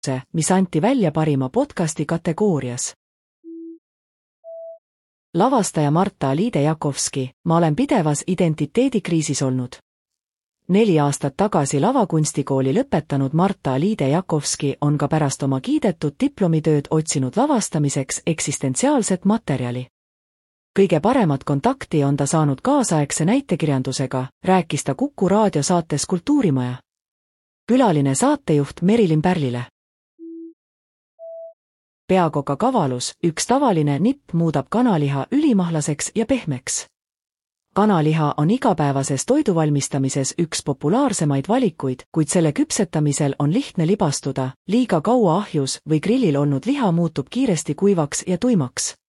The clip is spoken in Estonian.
mis anti välja parima podcasti kategoorias. Lavastaja Marta Liide-Jakovski, ma olen pidevas identiteedikriisis olnud. 4 aastat tagasi lavakunstikooli lõpetanud Marta Liide-Jakovski on ka pärast oma kiidetud diplomitööd otsinud lavastamiseks eksistentsiaalset materjali. Kõige paremat kontakti on ta saanud kaasaegse näitekirjandusega, rääkis ta Kuku raadiosaates Kultuurimaja. Külaline saatejuht Merilin Pärlile. Peakoka kavalus, üks tavaline nipp muudab kanaliha ülimahlaseks ja pehmeks. Kanaliha on igapäevases toiduvalmistamises üks populaarsemaid valikuid, kuid selle küpsetamisel on lihtne libastuda, liiga kaua ahjus või grillil olnud liha muutub kiiresti kuivaks ja tuimaks.